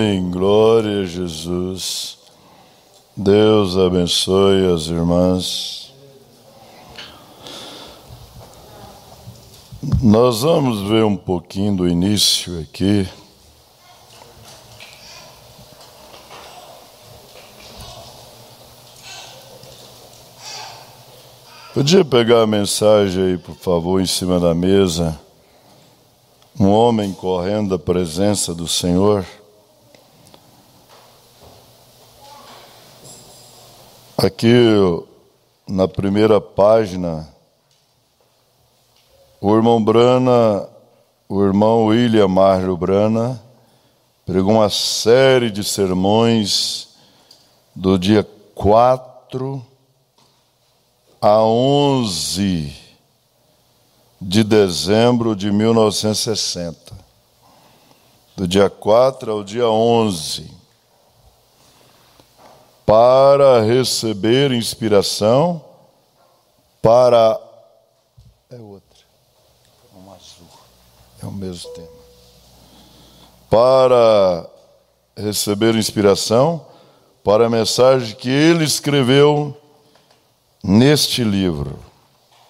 Glória a Jesus. Deus abençoe as irmãs. Nós vamos ver um pouquinho do início aqui. Podia pegar a mensagem aí, por favor, em cima da mesa. Um homem correndo da presença do Senhor. Aqui, na primeira página, o irmão William Marjo Brana, pregou uma série de sermões do dia 4 a 11 de dezembro de 1960. Do dia 4 ao dia 11. Para receber inspiração para... É outra. Um azul. É o mesmo tema. Para receber inspiração para a mensagem que ele escreveu neste livro.